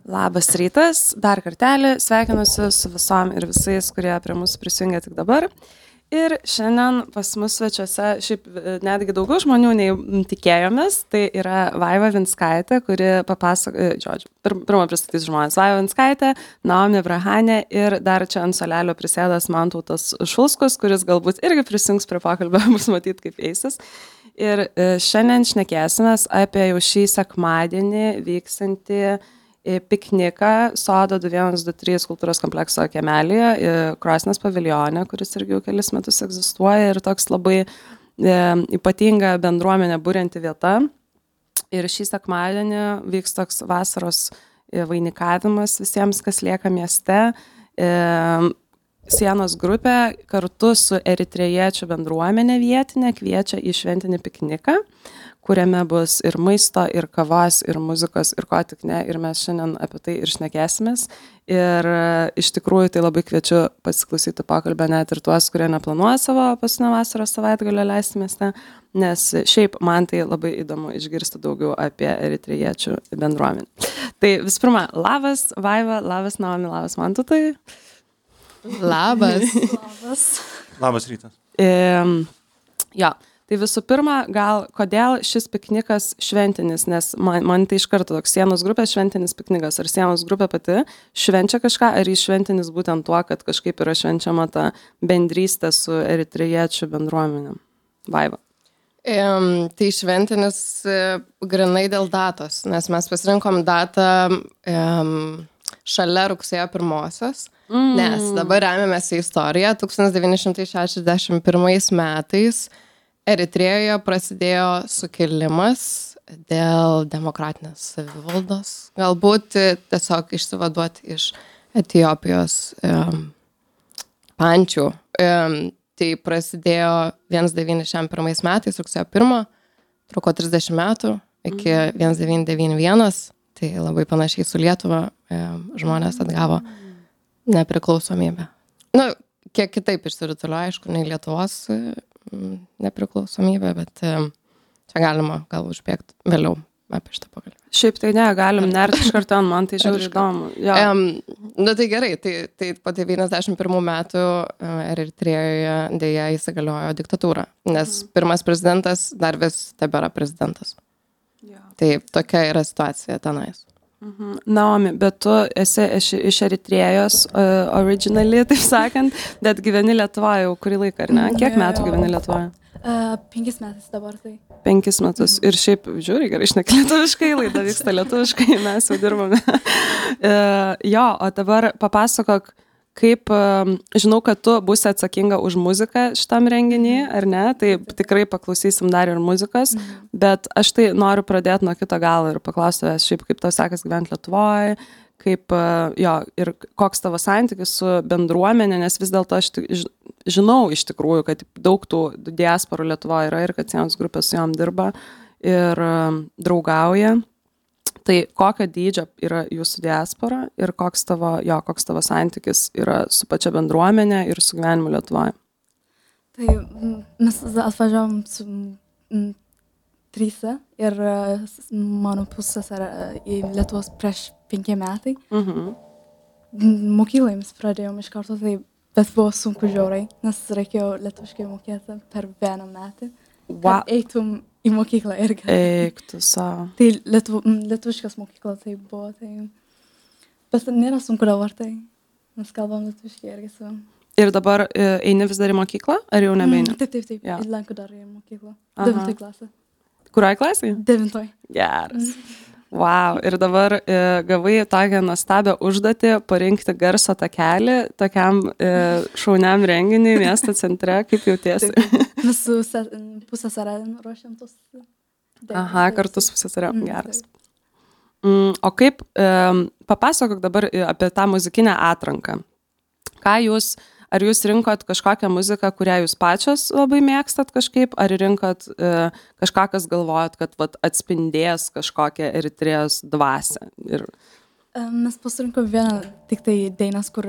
Labas rytas, dar kartelį sveikinuosi su visom ir visais, kurie prie mūsų prisijungia tik dabar. Ir šiandien pas mus svečiuose, šiaip netgi daugiau žmonių nei tikėjomės, tai yra Vaiva Vinskaitė, kuri pirmą pristatys žmonės. Vaiva Vinskaitė, Naomi Brahanė ir dar čia ant solelio prisėdas Mantautas Šulskus, kuris galbūt irgi prisijungs prie pokalbio, bus matyti kaip eisis. Ir šiandien šnekėsimės apie jau šį sekmadienį vyksantį pikniką Sodo 2123 kultūros komplekso kiemelyje, Krosnės paviljone, kuris irgi jau kelis metus egzistuoja ir toks labai ypatinga bendruomenė burianti vieta. Ir šį sekmadienį vyks toks vasaros vainikavimas visiems, kas lieka mieste. Sienos grupė kartu su eritrėjiečių bendruomenė vietinė kviečia į šventinį pikniką, kuriame bus ir maisto, ir kavos, ir muzikos, ir ko tik ne. Ir mes šiandien apie tai ir šnekėsimės. Ir iš tikrųjų tai labai kviečiu pasiklausyti pokalbę net ir tuos, kurie neplanuoja savo paskutinio vasaros savaitgalio leisti mieste, nes šiaip man tai labai įdomu išgirsti daugiau apie eritrėjiečių bendruomenę. Tai visų pirma, labas Vaiva, labas Naomi, labas Mantautai. Labas. Labas rytas. Jo. Tai visų pirma, gal kodėl šis piknikas šventinis, nes man tai iš karto toks Sienos grupės šventinis piknikas, ar Sienos grupė pati švenčia kažką, ar jis šventinis būtent tuo, kad kažkaip yra švenčiama ta bendrystė su eritrėjiečių bendruomenėm. Vaiva. Tai šventinis grinai dėl datos, nes mes pasirinkom datą šalia rugsėjo 1-osios, nes dabar remiamės į istoriją. 1961 metais Eritrėjoje prasidėjo sukilimas dėl demokratinės savivaldos, galbūt tiesiog išsivaduoti iš Etiopijos pančių. Tai prasidėjo 1991 metais, rugsėjo 1, truko 30 metų iki 1991, tai labai panašiai su Lietuva žmonės atgavo nepriklausomybę. Kiek kitaip išsirutuliojo, aišku, nei Lietuvos nepriklausomybė, bet čia galima gal užbėgti vėliau apie šitą pokalbį. Šiaip tai ne, galim nerti iš karto, man tai žiauriai įdomu. Tai gerai, tai po 91 metų Eritrėjoje dėja įsigaliojo diktatūra, nes pirmas prezidentas dar vis tebėra prezidentas. Tai tokia yra situacija tenais. Naomi, bet tu esi iš Eritrėjos originally, taip sakant, bet gyveni Lietuvoje jau kurį laiką, ar ne? Kiek metų gyveni Lietuvoje? 5 metus dabar tai. 5 metus. Ir šiaip žiūri, gerai šneki lietuviškai, laida vyksta lietuviškai, mes jau dirbame. O dabar papasakok, kaip, žinau, kad tu būsi atsakinga už muziką šitam renginį, ar ne? Tai tikrai paklausysim dar ir muzikos, bet aš tai noriu pradėti nuo kito galo ir paklausti tavęs šiaip, kaip tau sekas gyventi Lietuvoje, kaip, ir koks tavo santykis su bendruomenė, nes vis dėlto aš žinau iš tikrųjų, kad daug tų diasporų Lietuvoje yra ir kad Sienos grupė su jom dirba ir draugauja. Tai kokio dydžio yra jūsų diaspora ir koks tavo santykis yra su pačia bendruomenė ir su gyvenimu Lietuvoje? Tai mes atvažiavom su 3 ir mano pusės yra į Lietuvos prieš 5 metai. Mokyklai mes pradėjom iš karto, bet buvo sunku žiaurai, nes reikėjo lietuviškai mokėti per 1 metą. Kad eitum į mokyklą irgi. Eik tu savo. Tai lietuviškas mokykla tai buvo, bet nėra sunku dabar, tai mes kalbam lietuviškai irgi su. Ir dabar eini vis dar į mokyklą, ar jau nebeini? Taip. Ja. Lanku dar į mokyklą. 9 klasė. Kurioj klasėje? 9. Geras. Wow. Ir dabar gavai tokią nuostabią užduotį parinkti garso takelį tokiam šauniam renginiui miesto centre. Kaip jautiesi? Mes su pusseserė ruošiam tos. Kartu su pusseserė. Geras. O kaip, papasakok dabar apie tą muzikinę atranką. Ar jūs rinkot kažkokią muziką, kurią jūs pačios labai mėgstat kažkaip, ar rinkot kažką, kas galvojat, kad atspindės kažkokią Eritrėjos dvasią? Mes pasirinkom vieną tik tai dainas, kur